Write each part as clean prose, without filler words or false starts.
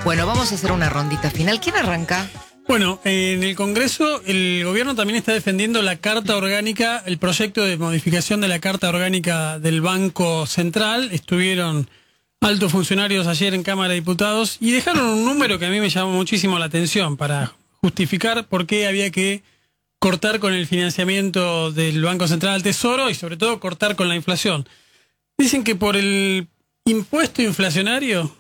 Bueno, vamos a hacer una rondita final. ¿Quién arranca? Bueno, en el Congreso el gobierno también está defendiendo la Carta Orgánica, el proyecto de modificación de la Carta Orgánica del Banco Central. Estuvieron altos funcionarios ayer en Cámara de Diputados y dejaron un número que a mí me llamó muchísimo la atención para justificar por qué había que cortar con el financiamiento del Banco Central al Tesoro y sobre todo cortar con la inflación. Dicen que por el impuesto inflacionario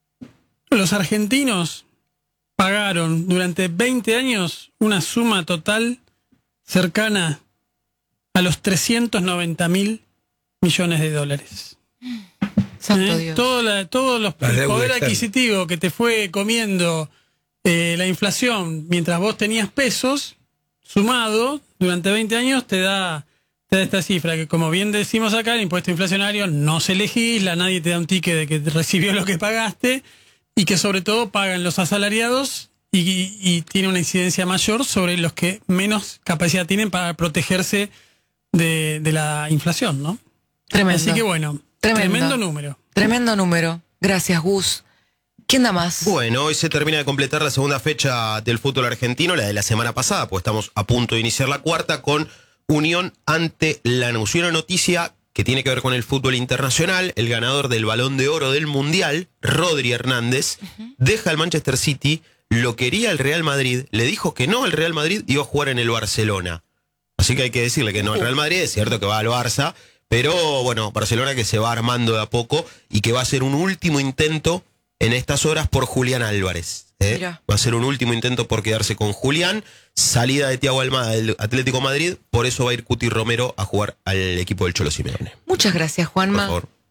los argentinos pagaron durante 20 años una suma total cercana a los 390.000 millones de dólares. Santo Dios. Todo el poder adquisitivo que te fue comiendo la inflación mientras vos tenías pesos, sumado durante 20 años te da esta cifra, que como bien decimos acá, el impuesto inflacionario no se legisla, nadie te da un ticket de que recibió lo que pagaste, y que sobre todo pagan los asalariados y tiene una incidencia mayor sobre los que menos capacidad tienen para protegerse de la inflación, ¿no? Tremendo. Así que bueno, tremendo número. Tremendo número. Gracias, Gus. ¿Quién da más? Bueno, hoy se termina de completar la segunda fecha del fútbol argentino, la de la semana pasada, pues estamos a punto de iniciar la cuarta con Unión ante Lanús. Y una noticia que tiene que ver con el fútbol internacional: el ganador del Balón de Oro del Mundial, Rodri Hernández, deja el Manchester City, lo quería el Real Madrid, le dijo que no al Real Madrid, iba a jugar en el Barcelona. Así que hay que decirle que no al Real Madrid, es cierto que va al Barça, pero bueno, Barcelona que se va armando de a poco y que va a ser un último intento en estas horas por Julián Álvarez. Va a ser un último intento por quedarse con Julián. Salida de Thiago Almada del Atlético de Madrid, por eso va a ir Cuti Romero a jugar al equipo del Cholo Simeone. Muchas gracias, Juanma. Por favor.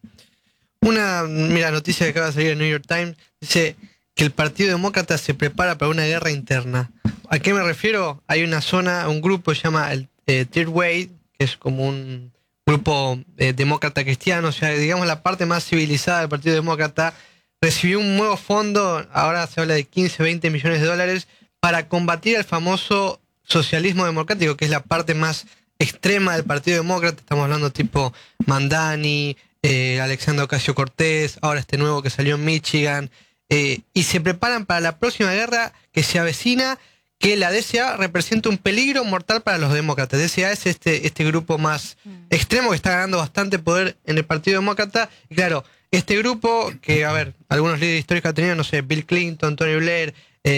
Una noticia que acaba de salir en New York Times dice que el Partido Demócrata se prepara para una guerra interna. ¿A qué me refiero? Hay una zona, un grupo que se llama el Third Way, que es como un grupo demócrata cristiano, o sea, digamos la parte más civilizada del Partido Demócrata. Recibió un nuevo fondo, ahora se habla de 15, 20 millones de dólares, para combatir el famoso socialismo democrático, que es la parte más extrema del Partido Demócrata. Estamos hablando tipo Mandani, Alexandria Ocasio-Cortez, ahora este nuevo que salió en Michigan, y se preparan para la próxima guerra que se avecina, que la DSA representa un peligro mortal para los demócratas. DSA es este grupo más extremo que está ganando bastante poder en el Partido Demócrata, y claro, este grupo, que, a ver, algunos líderes históricos han tenido, no sé, Bill Clinton, Tony Blair,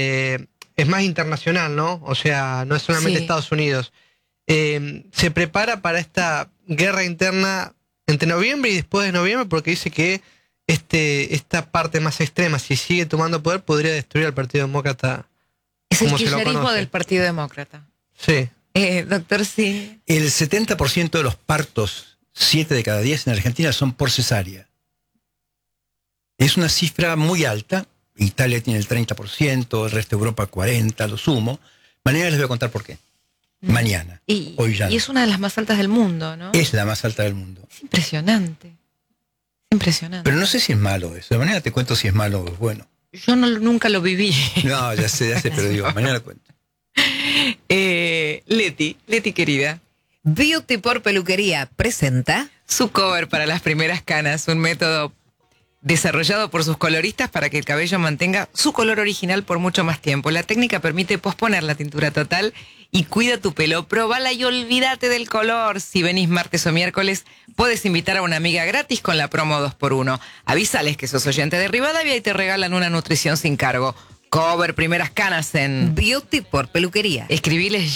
es más internacional, ¿no? O sea, no es solamente Estados Unidos. Se prepara para esta guerra interna entre noviembre y después de noviembre, porque dice que esta parte más extrema, si sigue tomando poder, podría destruir al Partido Demócrata. Es el kirchnerismo del Partido Demócrata. Sí. Doctor, sí. El 70% de los partos, 7 de cada 10 en Argentina, son por cesárea. Es una cifra muy alta. Italia tiene el 30%, el resto de Europa 40%, lo sumo. Mañana les voy a contar por qué. Mañana. Hoy ya no. Y es una de las más altas del mundo, ¿no? Es la más alta del mundo. Es impresionante. Impresionante. Pero no sé si es malo eso. Mañana te cuento si es malo o es bueno. Yo nunca lo viví. No, ya sé, pero digo, mañana lo cuento. Leti querida. Beauty por Peluquería presenta Su cover para las primeras canas, un método desarrollado por sus coloristas para que el cabello mantenga su color original por mucho más tiempo. La técnica permite posponer la tintura total y cuida tu pelo. Probala y olvídate del color. Si venís martes o miércoles, puedes invitar a una amiga gratis con la promo 2x1. Avísales que sos oyente de Rivadavia y te regalan una nutrición sin cargo. Cover primeras canas en Beauty por Peluquería. Escribiles